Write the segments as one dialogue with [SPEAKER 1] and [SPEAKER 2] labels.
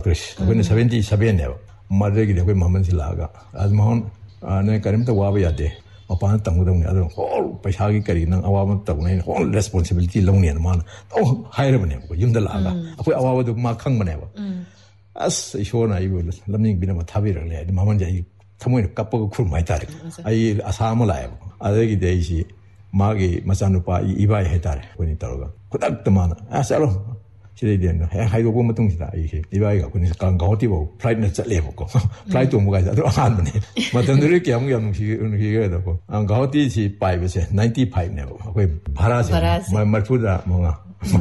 [SPEAKER 1] 그렇지. 그거는 77네요. 말하기도 그 마음실라가 아즈마혼 내 가림도 와봐야 돼. 어빠는 땅고동네 아들 홀 배샤기 거리는 아와만 땅고네 홀 레스폰시빌티 롱네는 만 하이르버네 뭐 윤들라가 아프 아와도 막 강만해 봐. 아스 이쇼나 이거 람닝 비나 타비를 해. 마만자 타모이 까빠고 쿨 많이 타리. 아이 아사물 라이브. 아들기 데이시 마기 마산누파 이바이 해다래. 보니 따라가. 그닥도만 아살로 시대되는 하이도 보면 동시다 이게 이바이가 그니 강가오티고 플라이트는 짤래보고 플라이트 뭐가 있어도 안 되네. 맞던들이 깨무야 이게 되고 강가오티시 5% 95네고 거의 바라지 말푸다 뭔가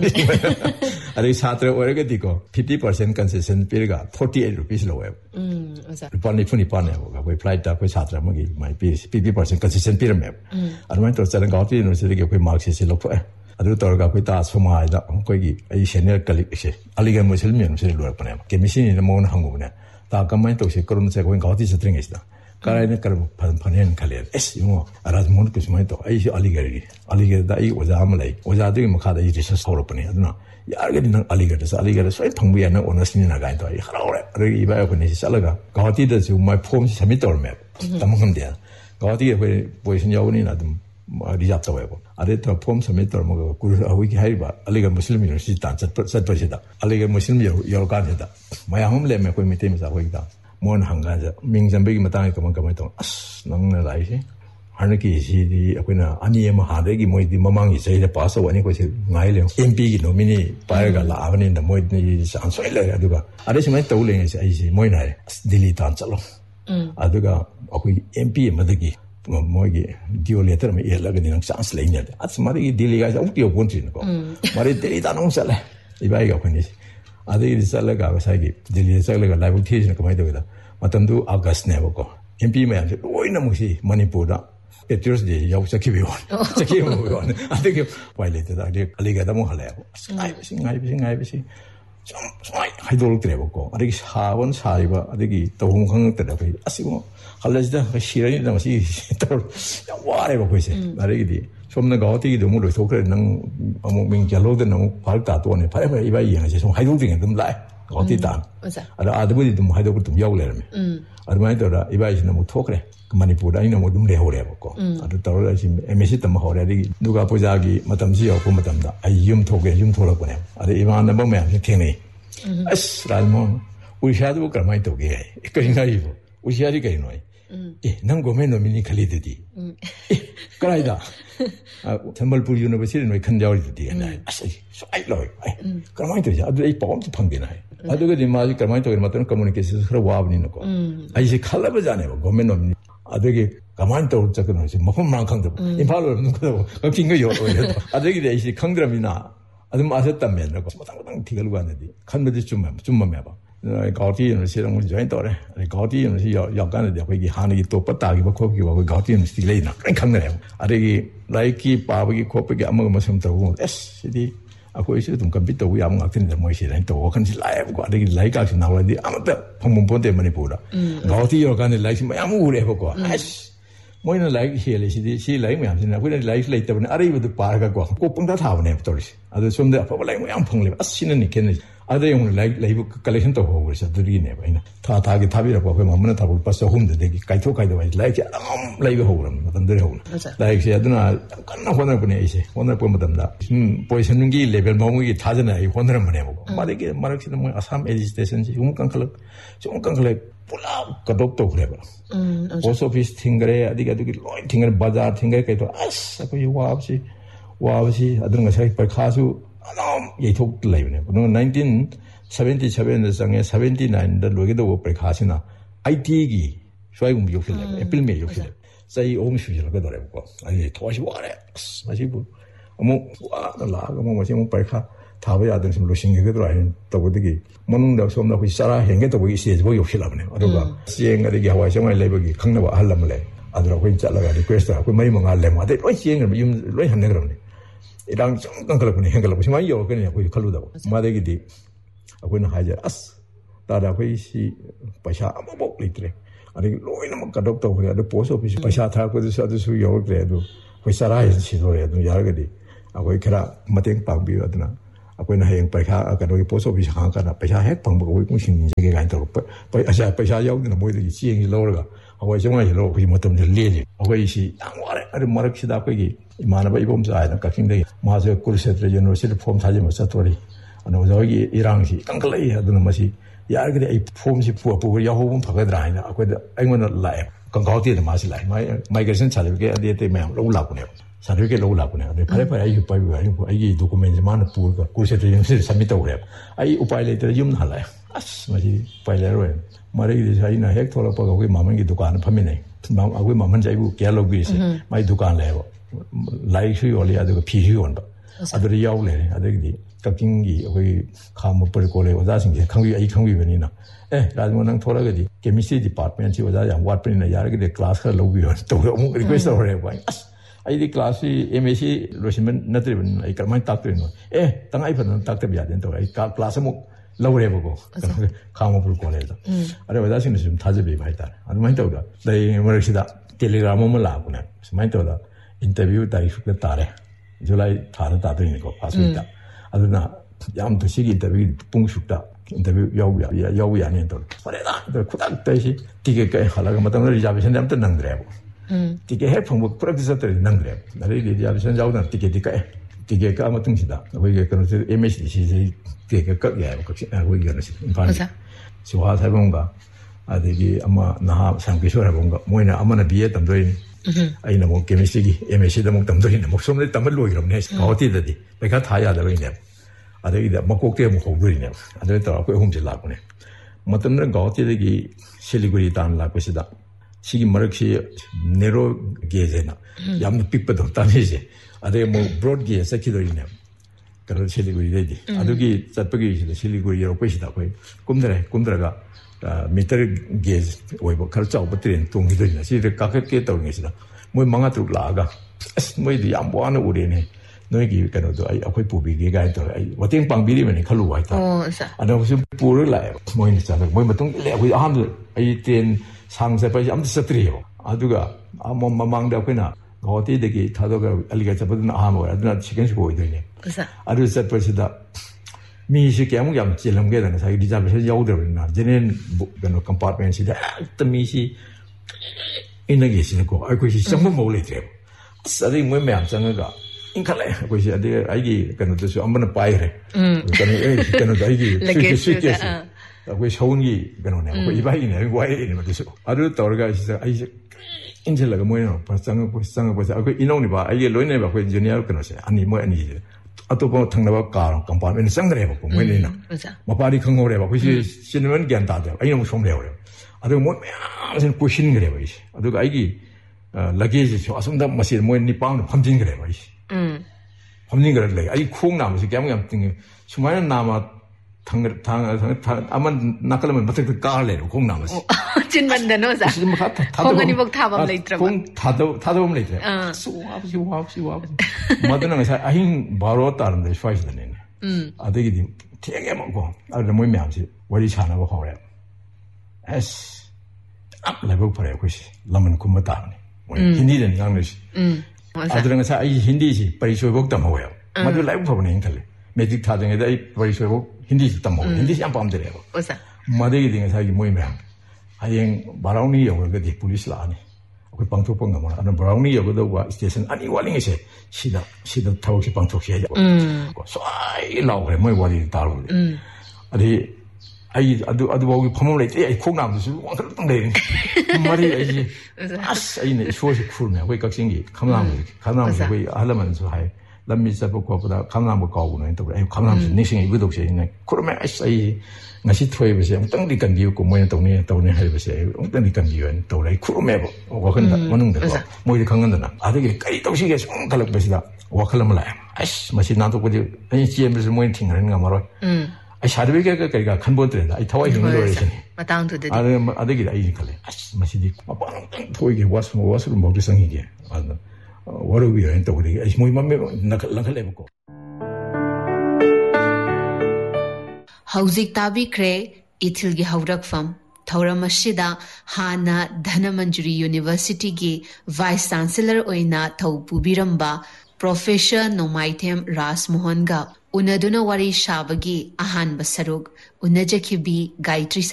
[SPEAKER 1] 아니 사트레 오래게디고 50% concession 빌가 48 rupees 로에
[SPEAKER 2] 맞아.
[SPEAKER 1] 번이 푼이 빠네고 거의 플라이트 거의 사트레 뭐기 많이 50% concession 빌면 아니면 또 저런 가오티 유니버시티게 거의 마크시스 놓고 아들 떨어가 거기다 소마이다 거기 이 셔넬 칼릭시 알리가 무슬면 무슬 로르पने केमिसिनी मोन 한국네 다 가만히 또 그런 제 거기 어디서 들은 게있다 가라이네 그럼 판판 칼레 에스 이거 아라즈몬 그스마이 또 아이 알리게다 이 오자함래 오자들이 뭐 가다 이리서 서로पने 아드나 야르게는 알리게서 소이 방부야는 오너스니 나가이도 이 하라오래 그리 이바요 보내시 살라가 가디다 정말 폼이 재미 떨매 담음돼 가디에 보이신 여운이 나도 리잡도 해고 아래도 폼 서밋도 뭐 구르 아위기 하이바 알리가 무슬림이 시단 셋버시다 알리가 무슬림이 열간이다 마야홈레메 거기 밑에면서 거기다 뭔 한가자 민zambe기 마땅히 그만 또 아스 너는 라이시 하늘기 시디 아구나 아니에 뭐 하대기 뭐디 마망이 제일 봐서 원이 거기 나이래 MP기 노미니 바이가 라아버는데 뭐디 산소일래 아두가 아래시면 떠올리는 아이시 뭐이나 딜리탄 잘로 아두가 거기 MP 마드기 뭐기 디올레터면 일라가 되는 찬스 레이냐 아스마리 딜리가 우티오 본트는 거 말이 딜리다 농살래 이바이가 권이 아들이 살라가 사기 딜리 살라가 라이브 티지는 거만 되거든 마탐도 아가스 내보고 MP면 오이나 무시 머니푸르다 페트로스디 야우사키비원 자키비원 아들이 와일레다 알리가다 뭐 할래요 아이비싱 좀 하이돌 때려보고 아들이 4번 4이바 아들이 또 홍강을 때려고 아시고 할래지다 시련이 나머지 또 와래보고 있어 아들이 좀는 거 어떻게 너무 로토크는 아무민 결로든 너무 발다 또네 바이바 이바이 하지 좀 하이돌 중에 좀 라이 어디다 아들이 좀 하이돌 좀 야울래면 아르마이더라 이바이는 뭐 토크래 마니푸르다이는 뭐 좀 레호래보고 아들 떨어져 지금 MSC 때 뭐 하래디 누가 보자기 마담지 없고 마담다 아이좀 토게 좀 돌아보네 아들 이만한 보면 괜히 아스 라모 우리샤도 그만 토게 그린가이고 우리샤리가 이노이 난 고메 노미니 칼리드디 그라이다 템벌풀 유니버시티는 큰 자리들이 있네 아시 쏘아이로이 그만 토지 아들 이 보험도 판게나 아들이 디마지 그만 토게 맞는 커뮤니케이션 서로 와버리는 거 아이시 칼라버잖아요 고메 노미니 아들이 가만히 떠올자거든 지금 뭐만 강도 임팔로 없는 거고 긴 거요 아들이 대시 강드람이나 아들 마셨다면 뭐 당당 티가르고 왔는데 칸메디 좀만 해봐 가오티는 시랑 저희 또래 가오티는 시 약간의 거기 하는 게 또 뻗다기 뭐 거기 와 가오티는 스틸레이나 강네요 아들이 라이키 바버기 코프기 아무 뭐 섬다고 에스디 아고 이제 좀 컴퓨터 위 아무 같은데 뭐 시랑 또 컨실 라이브 아들이 라이크가 나와디 아무도 방문 본데 많이 보라 가오티 요간에 라이크 뭐 아무 우리 해보고 아이씨 뭐는 라이크 힐리시디 시 라이크 뭐 하면 그냥 라이크 레이트 때문에 아래부터 빠르고 꼭뽕다 타오네 또리시 아들 좀더 아빠 라이크 뭐 펑래 아시는 니케는 아들 용을 라이브 컬렉션 또 하고 그래서 드리네 봐이나 다기 답이라고 하고 뭐는 답을 봤어 홈데 되게 가이토 가이도 라이크 라이브 하고 그러면 어떤들 하고 라이크 야드나 끝나 혼을 보내 이제 혼을 보면다 보이시는 게 레벨 몸이 다잖아 이 혼을 보내 보고 말이게 말하기는 뭐 아삼 에디스테이션지 umkan클럽 pula kadok to kure ba post office thingre adiga dugi loi thingre bazar thingre kai to as ko wabsi adun ga sai parkhasu anam ye thok laibne no 1977 sange 79 da loge do parkhasina IT gi swai gum yokhil apple me yokhil sai om shujil ga dore ko ai thoshi ware maji bu amu wa la ga mo maji mo parkha 타버야 되는 좀 로싱게 그대로 아닌 또보기 뭔가 som나 그 사라 행게 또 보기 시에 보기 없이라네 아도가 시행하게 하와 정말 레버기 강나와 할람래 아도라 그 잘라가 리퀘스트 하고 많이 뭔가 할래 마데 로 시행을 로 하네 그러네 이랑 잠깐 그러네 행걸고 심한 요 그냥 거기 칼로다고 마데기디 아고는 하자 아스 다다 거기 바샤 아무복 리트레 아니 로이는 뭐 가독도 그래 아도 포스 오피스 바샤 타고도 서도 수요 그래도 그 사라에서 시도해도 야르게디 아고 이케라 마땡 방비거든요 ꯑꯩꯈꯣꯏꯅ ꯍꯌꯦꯡ ꯄꯩꯈꯥ ꯀꯩꯅꯣꯒꯤ post office ꯍꯥꯡꯉꯀꯥꯟꯗ ꯄꯩꯁꯥ ꯍꯦꯛ ꯐꯪꯕꯒ ꯑꯩꯈꯣꯏ ꯄꯨꯡꯁꯤꯡꯁꯤꯒꯦ ꯀꯥꯏꯅ ꯇꯧꯔꯒ ꯄꯩꯁꯥ ꯌꯥꯎꯗꯅ ꯃꯣꯏꯗꯒꯤ ꯆꯦꯡꯁꯤ ꯂꯧꯔꯒ ꯍꯋꯥꯏ ꯆꯦꯡꯋꯥꯏꯁꯤ ꯂꯧꯔꯒ ꯑꯩꯈꯣꯏꯒꯤ ꯃꯇꯝꯁꯤ ꯂꯦꯜꯂꯤ ꯑꯩꯈꯣꯏꯁꯤ ꯌꯥꯝ ꯋꯥꯔꯦ ꯑꯗꯨ ꯃꯔꯛꯁꯤꯗ ꯑꯩꯈꯣꯏꯒꯤ ꯏꯃꯥꯟꯅꯕ ꯏꯕꯣꯝꯆꯥ ꯍꯥꯏꯅ ꯀꯛꯆꯤꯡꯗꯒꯤ ꯃꯥꯁꯦ ꯀꯨꯔꯨꯛꯁꯦꯇ꯭ꯔ ꯌꯨꯅꯤꯚꯔꯁꯤꯇꯤ ꯐꯣꯝ ꯊꯥꯖꯤꯟꯕ ꯆꯠꯇꯣꯔꯤ ꯑꯗꯨꯅ ꯑꯣꯖꯥ ꯍꯣꯏꯒꯤ ꯏꯔꯥꯡꯁꯤ ꯀꯟꯈꯠꯂꯛꯏ ꯑꯗꯨꯅ ꯃꯁꯤ ꯌꯥꯔꯒꯗꯤ ꯑꯩ ꯐꯣꯝꯁꯤ ꯄꯨꯔ ꯌꯥꯎꯍꯧꯕ ꯐꯒꯗ꯭ꯔꯥ ꯍꯥꯏꯅ ꯑꯩꯉꯣꯟꯗ ꯂꯥꯛꯑꯦ ꯀꯪꯒꯥꯎꯇꯦꯗ ꯃꯥꯁꯤ ꯂꯥꯛꯑꯦ ꯃꯥꯏꯒ꯭ꯔꯦꯁꯟ ꯁꯥꯔꯇꯤꯐꯤꯀꯦꯠ ꯑꯇꯩ ꯃꯌꯥꯝ ꯂꯧ ꯂꯥꯛꯄꯅꯦꯕ ꯁꯥꯔꯇꯤꯐꯤꯀꯦꯠ ꯂꯧ ꯂꯥꯛꯄꯅꯦ ꯑꯗꯩ ꯐꯔꯦ ꯑꯩꯁꯨ ꯄꯥꯏꯕꯤꯌꯨ ꯑꯩꯒꯤ ꯗꯣꯀꯨꯃꯦꯟꯁꯤ ꯃꯥꯅ ꯄꯨꯔꯒ ꯀꯨꯔꯨꯛꯁꯦꯇ꯭ꯔ ꯌꯨꯅꯤꯚꯔꯁꯤꯇꯤ ꯁꯕꯃꯤꯠ ꯇꯧꯔꯦꯕ ꯑꯩ ꯎꯄꯥꯏ ꯂꯩꯇ꯭ꯔꯦ ꯌꯨꯝꯗ ꯍꯜꯂꯛꯑꯦ ꯑꯁ ꯃꯁꯤ ꯎꯄꯥꯏ ꯂꯩꯔꯔꯣꯏ ꯃꯔꯩꯗꯁꯨ ꯑꯩꯅ ꯍꯦꯛ ꯊꯣꯛꯂꯛꯄꯒ ꯑꯩꯈꯣꯏ ꯃꯥꯃꯟꯒꯤ ꯗꯨꯀꯥꯟꯗ ꯐꯝꯃꯤꯟꯅꯩ ꯑꯩꯈꯣꯏ ꯃꯥꯃꯟꯁꯦ ꯑꯩꯕꯨ ꯀꯦꯌꯔ ꯂꯧꯕꯤꯔꯤꯁꯦ ꯃꯥꯏ ꯗꯨꯀꯥꯟ ꯂꯩꯌꯦꯕ ꯂꯥꯏꯔꯤꯛꯁꯨ ꯌꯣꯜꯂꯤ ꯑꯗꯨꯒ ꯐꯤꯁꯨ ꯌꯣꯟꯕ ꯑꯗꯨꯗ ꯌꯥꯎ ꯂꯩꯔꯦ ꯑꯗꯒꯤꯗꯤ ꯀꯛꯆꯤꯡꯒꯤ ꯑꯩꯈꯣꯏꯒꯤ ꯈꯥꯝꯕ ꯄꯔꯤꯀꯣꯂꯦ ꯑꯣꯖꯥꯁꯤꯡꯁꯦ ꯑꯩ ꯈꯪꯕꯤꯕꯅꯤꯅ ꯔꯥꯖꯃꯣꯍꯟ ꯅꯪ ꯊꯣꯛꯂꯒꯗꯤ ꯀꯦꯃꯤꯁꯇ꯭ꯔꯤ ꯗꯤꯄꯥꯔꯠꯃꯦꯟꯁꯤ ꯑꯣꯖꯥ ꯌꯥꯝ ꯋꯥꯠꯄꯅꯤꯅ ꯌꯥꯔꯒꯗꯤ ꯀ꯭ꯂꯥꯁ ꯈꯔ ꯂꯧꯕꯤꯌꯣ ꯇꯧꯔꯒ ꯑꯃꯨꯛ ꯔꯤꯀ꯭ꯋꯦꯁ ꯇꯧꯔꯦꯕ ꯑꯁ ꯑꯩꯗꯤ ꯀ꯭ꯂꯥꯁꯁꯤ MSc ꯂꯣꯏꯁꯤꯟꯕ ꯅꯠꯇ꯭ꯔꯤꯕꯅꯤꯅ ꯑꯩ ꯀꯔꯝꯍꯥꯏꯅ ꯇꯥꯛꯇꯣꯏꯅꯣ ꯇꯉꯥꯏ ꯐꯗꯅ ꯇꯥꯛꯇꯕ ꯌꯥꯗꯦꯅ ꯇꯧꯔꯦ ꯑꯩ ꯀ꯭ꯂꯥꯁ ꯑꯃꯨꯛ ꯂꯧꯔꯦꯕꯀꯣ ꯈꯥꯃꯄꯨꯔ ꯀꯣꯂꯦꯖꯇ ꯑꯗꯩ ꯑꯣꯖꯥꯁꯤꯡꯅꯁꯨ ꯁꯨꯝ ꯊꯥꯖꯕꯤꯕ ꯍꯥꯏꯇꯥꯔꯦ ꯑꯗꯨꯃꯥꯏꯅ ꯇꯧꯗ ꯂꯩꯔꯤꯉꯩ ꯃꯔꯛꯁꯤꯗ ꯇꯦꯂꯤꯒ꯭ꯔꯥꯝ ꯑꯃ ꯂꯥꯛꯄꯅꯦ ꯁꯨꯃꯥꯏꯅ ꯇꯧꯗ ꯏꯟꯇꯔꯚꯤꯌꯨ ꯇꯥꯔꯤꯛ ꯁꯨꯛꯇ ꯇꯥꯔꯦ ꯖꯨꯂꯥꯏ ꯊꯥꯗ ꯇꯥꯗꯣꯏꯅꯤꯀꯣ ꯐꯥꯔꯁ ꯋꯤꯛꯇ ꯑꯗꯨꯅ ꯌꯥꯝ ꯁꯤꯒꯤ ꯏꯟꯇꯔꯚꯤꯌꯨ ꯄꯨꯡ ꯁꯨꯛꯇ ꯏꯟꯇꯔꯚꯤꯌꯨ ꯌꯥꯎꯕ ꯌꯥꯅꯤꯅ ꯇꯧꯔꯦ ꯐꯔꯦꯗ ꯈꯨꯗꯛꯇ ꯑꯩꯁꯤ ꯇꯤꯀꯦꯠ ꯀꯛꯑꯦ ꯍꯜꯂꯒ ꯃꯇꯝꯗ ꯔꯤꯖꯥꯔꯕꯦꯁꯟꯗꯤ ꯑꯝꯇ ꯅꯪꯗ꯭ꯔꯦꯕ ꯇꯤꯀꯦꯠ ꯍꯦꯛ ꯐꯪꯕ ꯈꯨꯗꯛꯇ ꯆꯠꯇ꯭ꯔꯗꯤ ꯅꯪꯗ꯭ꯔꯦꯕ ꯑꯗꯩꯗꯤ ꯔꯤꯖꯥꯔꯕꯦꯁꯟ ꯌꯥꯎꯗꯅ ꯇꯤꯀꯦꯠꯇꯤ ꯀꯛꯑꯦ ꯇꯤꯀꯦꯠ ꯀꯛꯑ ꯃꯇꯨꯡꯁꯤꯗ ꯑꯩꯈꯣꯏꯒꯤ ꯀꯩꯅꯣꯁꯤ MSDCꯁꯤ ꯇꯤꯀꯦꯠ ꯀꯛ ꯌꯥꯏꯕ ꯑꯩꯈꯣꯏꯒꯤ ꯀꯩꯅꯣꯁꯤ ꯏꯝꯐꯥꯜꯒꯤ ꯁꯨꯍꯥꯁ ꯍꯥꯏꯕ ꯑꯃꯒ ꯑꯗꯒꯤ ꯑꯃ ꯅꯍꯥ ꯁꯥꯝꯀꯦꯁꯣꯔ ꯍꯥꯏꯕ ꯑꯃꯒ ꯃꯣꯏꯅ ꯑꯃꯅ BA ꯇꯝꯗꯣꯏꯅꯤ ꯑꯩꯅ ꯑꯃꯨꯛ ꯀꯦꯃꯤꯁꯇ꯭ꯔꯤꯒꯤ MScꯗ ꯑꯃꯨꯛ ꯇꯝꯗꯣꯏꯅꯤ ꯑꯃꯨꯛ ꯁꯣꯝꯗꯗꯤ ꯇꯝꯕ ꯂꯣꯏꯈ꯭ꯔꯕꯅꯦ ꯒꯧꯍꯥꯇꯤꯗꯗꯤ ꯄꯩꯈꯥ ꯊꯥ ꯌꯥꯗꯕꯩꯅꯦꯕ ꯑꯗꯒꯤꯗꯤ ꯃꯀꯣꯛꯇꯩ ꯑꯃꯨꯛ ꯍꯧꯗꯣꯏꯅꯦꯕ ꯑꯗꯨꯃꯥꯏꯅ ꯇꯧꯔꯒ ꯑꯩꯈꯣꯏ ꯑꯍꯨꯝꯁꯦ ꯂꯥꯛꯄꯅꯦ ꯃꯇꯝꯗꯨꯗ ꯒꯧꯍꯥꯇꯤꯗꯒꯤ ꯁꯤꯂꯤꯒꯨꯔꯤ ꯇꯥꯟꯅ ꯂꯥꯛꯄꯁꯤꯗ ꯁꯤꯒꯤ ꯃꯔꯛꯁꯤ ꯅꯦꯔꯣ ꯒꯦꯖ ꯍꯥꯏꯅ ꯌꯥꯝꯅ ꯄꯤꯛꯄꯗꯣ ꯇꯥꯟꯅꯔꯤꯁꯦ ꯑꯗꯩ ꯑꯃꯨꯛ ꯕ꯭ꯔꯣꯗ ꯒꯦꯖ ꯆꯠꯈꯤꯗꯣꯏꯅꯦꯕ ꯀꯩꯅꯣ ꯁꯤꯂꯤꯒꯨꯔꯤꯗꯩꯗꯤ ꯑꯗꯨꯒꯤ ꯆꯠꯄꯒꯤꯁꯤꯗ ꯁꯤꯂꯤꯒꯨꯔꯤ ꯌꯧꯔꯛꯄꯩꯁꯤꯗ ꯑꯩꯈꯣꯏ ꯀꯨꯝꯗꯔꯒ ꯃꯤꯇꯔ ꯒꯦꯖ ꯑꯣꯏꯕ ꯈꯔ ꯆꯥꯎꯕ ꯇ꯭ꯔꯦꯟ ꯇꯣꯡꯈꯤꯗꯣꯏꯅꯦ ꯁꯤꯗ ꯀꯥꯈꯠꯀꯦ ꯇꯧꯔꯤꯉꯩꯁꯤꯗ ꯃꯣꯏ 5-6 ꯂꯥꯛꯑꯒ ꯑꯁ ꯃꯣꯏꯗꯤ ꯌꯥꯝ ꯋꯥꯅ ꯎꯔꯦꯅꯦ ꯅꯣꯏꯒꯤ ꯀꯩꯅꯣꯗꯣ ꯑꯩꯈꯣꯏ ꯄꯨꯕꯤꯒꯦ ꯀꯥꯏꯅ ꯇꯧꯔꯦ ꯑꯩ ꯃꯇꯦꯡ ꯄꯥꯡꯕꯤꯔꯤꯕꯅꯤ ꯈꯜꯂꯨꯕ ꯍꯥꯏꯇꯥꯔꯦ ꯑꯗꯣ ꯁꯨꯝ ꯄꯨꯔꯒ ꯂꯥꯛꯑꯦꯕ ꯃꯣꯏꯅ ꯆꯠꯂꯒ ꯃꯣꯏ ꯃꯇꯨꯡ ꯏꯜꯂꯦ ꯑꯩꯈꯣꯏ ꯑꯍꯥꯟꯕꯗ ꯑꯩ ꯇ꯭ꯔꯦꯟ ꯁꯥꯡ ꯆꯠꯄ ꯑꯩꯁꯦ ꯑꯝꯇ ꯆꯠꯇ꯭ꯔꯤꯑꯕ ꯑꯗꯨꯒ ꯃꯃꯥꯡꯗ ꯑꯩꯈꯣꯏꯅ ꯒꯧꯍꯥꯇꯤꯗꯒꯤ ꯊꯥꯗꯣꯛꯑꯒ ꯑꯂꯤꯒꯔ ꯆꯠꯄꯗꯨꯅ ꯑꯍꯥꯟꯕ ꯑꯣꯏꯔꯦ ꯑꯗꯨꯅ ꯁꯦꯀꯦꯟ ꯁꯨ ꯑꯣꯏꯗꯣꯏꯅꯦ ꯑꯗꯨ ꯆꯠꯄꯁꯤꯗ ꯃꯤꯁꯤ ꯀꯌꯥꯃꯨꯛ ꯌꯥꯝ ꯆꯦꯜꯂꯝꯒꯦꯗ ꯉꯁꯥꯏꯒꯤ ꯔꯤꯖꯥꯔꯕꯦꯁꯟ ꯌꯥꯎꯗ꯭ꯔꯕꯅꯤ나 ꯖꯦꯅꯔꯦꯜ ꯀꯩꯅꯣ ꯀꯝꯄꯥꯔꯠꯃꯦꯟꯁꯤꯗ ꯍꯦꯛꯇ ꯃꯤꯁꯤ ꯏꯟꯅꯒꯦꯁꯤꯅꯀꯣ ꯑꯩꯈꯣꯏꯁꯤ ꯆꯪꯐꯝꯐꯥꯎ ꯂꯩꯇ꯭ꯔꯦꯕ ꯑꯁ ꯑꯗꯩ ꯃꯣꯏ ꯃꯌꯥꯝ ꯆꯪꯉꯒ ꯏꯟꯈꯠꯂꯛꯑꯦ ꯑꯩꯈꯣꯏꯁꯤ ꯑꯗꯩ ꯑꯩꯒꯤ ꯀꯩꯅꯣꯗꯁꯨ ꯑꯃꯅ ꯄꯥꯏꯈ꯭ꯔꯦ ꯀꯩꯅꯣꯗꯣ ꯑꯩꯒꯤ ꯁꯨꯏꯠꯀꯦꯁꯁꯦ ꯑꯩꯈꯣꯏ ꯁꯧꯟꯒꯤ ꯀꯩꯅꯣꯅꯦꯕ ꯑꯩꯈꯣꯏ ꯏꯕꯥꯏꯒꯤꯅꯦ ꯑꯩꯈꯣꯏ ꯋꯥꯏꯔꯛꯏꯅꯦ ꯃꯗꯨꯁꯨ ꯑꯗꯨ ꯇꯧꯔꯒ ꯑꯩꯁꯦ ꯏꯟꯁꯤꯜꯂꯒ ꯃꯣꯏꯅ ꯆꯪꯉꯛꯄꯁꯦ ꯑꯩꯈꯣꯏ ꯏꯅꯧꯅꯤꯕ ꯑꯩꯒꯤ ꯂꯣꯏꯅꯕ ꯑꯩꯈoi ꯖꯨꯅꯤꯌꯔ ꯀꯩꯅꯣꯁꯦ ꯃꯣꯏ ꯑꯅꯤꯁꯦ ꯑꯇꯣꯞꯄ ꯊꯪꯅꯕ ꯀꯥꯔ ꯀꯝꯄꯥꯔꯠꯃꯦꯟꯇ ꯆꯪꯈ꯭ꯔꯦꯕꯀꯣ ꯃꯣꯏꯅ ꯃꯄꯥꯗꯤ ꯈꯪꯍꯧꯔꯦꯕ ꯑꯩꯈꯣꯏꯁꯤ ꯆꯤꯟꯅꯕ ꯒ꯭ꯌꯥꯟ ꯇꯥꯗꯦꯕ ꯑꯩꯅ ꯑꯃꯨꯛ ꯁꯣꯝ ꯂꯩꯍꯧꯔꯦꯕ ꯑꯗꯨꯒ ꯃꯣꯏ ꯃꯌꯥꯝꯁꯤꯅ ꯀꯣꯏꯁꯤꯟꯈ꯭ꯔꯦꯕ ꯑꯩꯁꯦ ꯑꯗꯨꯒ ꯑꯩꯒꯤ ꯂꯒꯦꯖꯁꯤꯁꯨ ꯑꯁꯣꯝꯗ ꯃꯁꯤ ꯃꯣꯏ ꯅꯤꯄꯥꯡꯅ ꯐꯝꯖꯤꯟꯈ꯭ꯔꯦꯕ ꯑꯩꯁꯦ ꯐꯝꯖꯤꯟꯈ꯭ꯔ ꯂꯩ ꯑꯩ ꯈꯣꯡ ꯅꯥꯝꯕꯁꯤ ꯀꯌꯥꯃꯨꯛ ꯌꯥꯝ ꯇꯤꯡꯉꯤ ꯁꯨꯃꯥꯏꯅ ꯅꯥꯝꯃ ꯑꯃ ꯅꯥꯀꯜ ꯑꯃ ꯃꯊꯛꯇ ꯀꯥꯔ ꯂꯩꯔꯦꯕ ꯈꯣꯡ ꯅꯥꯝꯃꯁꯤ
[SPEAKER 2] ꯆꯤꯟꯃꯟꯗꯅꯣ ꯑꯣꯖꯥ ꯈꯣꯡ ꯑꯅꯤꯃꯛ ꯊꯥꯕ ꯑꯃ ꯂꯩꯇ꯭ꯔꯕ
[SPEAKER 1] ꯈꯣꯡ ꯊꯥꯗꯕ ꯑꯃ ꯂꯩꯇ꯭ꯔꯦ ꯋꯥꯕꯁꯤ ꯃꯗꯨꯅ ꯉꯁꯥꯏ ꯑꯍꯤꯡ 12 ꯇꯥꯔꯝꯗꯥꯏ ꯁ꯭ꯋꯥꯏꯁꯤꯗꯅꯦꯅꯦ ꯑꯗꯒꯤꯗꯤ ꯊꯦꯡꯉꯦꯕꯀꯣ ꯑꯗꯨꯗ ꯃꯣꯏ ꯃꯌꯥꯝꯁꯤ ꯋꯥꯔꯤ ꯁꯥꯟꯅꯕ ꯍꯧꯔꯦ ꯑꯁ ꯌꯥꯝ ꯂꯥꯏꯕꯛ ꯐꯔꯦ ꯑꯩꯈꯣꯏꯁꯤ ꯂꯃꯟ ꯈꯨꯝꯕ ꯇꯥꯕꯅꯤ ꯃꯣꯏ ꯍꯤꯟꯗꯤꯗꯅꯤ ꯉꯥꯡꯅꯔꯤꯁꯤ ꯑꯗꯨꯅ ꯉꯁꯥꯏ ꯑꯩ ꯍꯤꯟꯗꯤꯁꯤ ꯄꯔꯤꯆꯣꯏꯐꯥꯎ ꯇꯝꯍꯧꯋꯦꯕ ꯃꯗꯨ ꯂꯥꯏꯕꯛ ꯐꯕꯅꯦꯅ ꯈꯜꯂꯤ ꯃꯦꯇ꯭ꯔꯤꯛ ꯊꯥꯗ꯭ꯔꯤꯉꯩꯗ ꯑꯩ ꯄꯔꯤꯆꯣꯏꯐꯥꯎ ꯍꯤꯟꯗꯤꯁꯤ ꯇꯝꯍꯧꯋꯦ ꯍꯤꯟꯗꯤꯁꯤ ꯌꯥꯝ ꯄꯥꯝꯖꯔꯦꯕ ꯃꯗꯒꯤꯗꯤ ꯉꯁꯥꯏꯒꯤ ꯃꯣꯏ ꯃꯌꯥꯝ ꯍꯌꯦꯡ ꯕꯥꯔꯥꯎꯅꯤ ꯌꯧꯔꯒꯗꯤ ꯄꯨꯂꯤꯁ ꯂꯥꯛꯑꯅꯤ ꯑꯩꯈꯣꯏ ꯄꯥꯡꯊꯣꯛꯄ ꯉꯝꯃꯣꯏ ꯑꯗꯨꯅ ꯕꯥꯔꯥꯎꯅꯤ ꯌꯧꯒꯗꯧꯕ ꯁ꯭ꯇꯦꯁꯟ ꯑꯅꯤ ꯋꯥꯠꯂꯤꯉꯩꯁꯦ ꯁꯤꯗ ꯊꯕꯛꯁꯤ ꯄꯥꯡꯊꯣꯛꯁꯤ ꯍꯥꯏꯕ ꯁ꯭ꯋꯥꯏ ꯂꯥꯎꯈ꯭ꯔꯦ ꯃꯣꯏ ꯋꯥꯔꯤ ꯇꯥꯔꯨꯕꯗꯤ ꯑꯗꯩ ꯑꯩ ꯑꯗꯨꯐꯥꯎꯒꯤ ꯐꯝꯐꯝ ꯂꯩꯇꯦ ꯑꯩ ꯈꯣꯡꯅꯥꯝꯗꯁꯨ ꯋꯥꯡꯈꯠꯂꯛꯇꯪ ꯂꯩꯔꯤꯅꯤ ꯃꯔꯤ ꯑꯩꯁꯦ ꯑꯁ ꯑꯩꯅ ꯏꯁꯣꯔꯁꯤ ꯈꯨꯔꯨꯝꯃꯦ ꯑꯩꯈꯣꯏ ꯀꯛꯆꯤꯡꯒꯤ ꯈꯝꯅꯥꯡꯕꯁꯤ ꯑꯩꯈꯣꯏ ꯑꯍꯜ ꯂꯃꯟꯁꯨ ꯍꯥꯏ ꯂꯝꯕꯤ ꯆꯠꯄ ꯈꯣꯠꯄꯗ ꯈꯝꯅꯥꯡꯕ ꯀꯥꯎꯒꯅꯨ ꯍꯥꯏꯅ ꯇꯧꯔꯦ ꯑꯩ ꯈꯝꯅꯥꯡꯕꯁꯤ ꯅꯤꯡꯁꯤꯡꯉꯤ ꯏꯕꯨꯗꯧꯁꯦ ꯑꯩꯅ ꯈꯨꯔꯨꯝꯃꯦ ꯑꯁ ꯑꯩ ꯉꯁꯤ ꯊꯣꯛꯏꯕꯁꯦ ꯑꯃꯨꯛꯇꯪꯗꯤ ꯀꯟꯕꯤꯌꯨꯀꯣ ꯃꯣꯏꯅ ꯇꯧꯅꯤ ꯍꯥꯏꯕꯁꯦ ꯑꯩ ꯑꯃꯨꯛꯇꯪꯗꯤ ꯀꯟꯕꯤꯌꯨ ꯍꯥꯏꯅ ꯇꯧꯔꯦ ꯑꯩ ꯈꯨꯔꯨꯝꯃꯦꯕ ꯋꯥꯈꯜꯗ ꯃꯅꯨꯡꯗꯀꯣ ꯃꯣꯏꯗꯤ ꯈꯪꯍꯟꯗꯅ ꯑꯗꯒꯤꯗꯤ ꯀꯔꯤ ꯇꯧꯁꯤꯒꯦ ꯁꯨꯝ ꯈꯜꯂꯛꯄꯁꯤꯗ ꯋꯥꯈꯜ ꯑꯃ ꯂꯥꯛꯑꯦ ꯑꯁ ꯃꯁꯤ ꯅꯥꯟꯊꯣꯛꯄꯗꯤ ꯑꯩ ꯆꯦꯟꯕꯁꯨ ꯃꯣꯏꯅ ꯊꯤꯡꯍꯟ ꯉꯝꯃꯔꯣꯏ ꯑꯩ ꯁꯥꯔꯇꯤꯐꯤꯀꯦꯠꯀ ꯀꯩꯀꯥ ꯈꯟꯕꯣꯠꯇ꯭ꯔꯦꯗ ꯑꯩ ꯊꯋꯥꯏ ꯍꯤꯡꯕ ꯂꯣꯏꯔꯁꯤꯅꯤ ꯑꯗꯒꯤꯗꯤ ꯑꯩꯁꯤ ꯈꯜꯂꯦ ꯑꯁ ꯃꯁꯤꯗꯤ ꯃꯄꯥꯟ ꯑꯃꯨꯛꯇꯪ ꯊꯣꯛꯏꯒꯦ ꯋꯥꯁꯔꯨꯝꯐꯥꯎꯗ ꯆꯪꯉꯤꯒꯦ ꯑꯗꯨꯅ ꯋꯥꯔꯧꯕꯤꯌꯨ ꯍꯥꯏꯅ ꯇꯧꯕꯗꯒꯤ ꯑꯩ ꯃꯣꯏ ꯃꯃꯤꯠ ꯂꯪꯈꯠꯂꯦꯕꯀꯣ
[SPEAKER 2] ꯍꯧꯖꯤꯛ ꯇꯥꯕꯤꯈ꯭ꯔꯦ ꯏꯊꯤꯜꯒꯤ ꯍꯧꯔꯛꯐꯝ ꯊꯧꯔꯝ ꯑꯁꯤꯗ ꯍꯥꯟꯅ ꯙꯅꯃꯟꯖꯨꯔꯤ ꯌꯨꯅꯤꯚꯔꯁꯤꯇꯤꯒꯤ ꯚꯥꯏꯁ ꯆꯥꯟꯁꯦꯂꯔ ꯑꯣꯏꯅ ꯊꯧ ꯄꯨꯕꯤꯔꯝꯕ Professor Nomaithem Rasmohanga Unaduna Wari Shabagi Ahanba Saruk Unajakibi Gayatri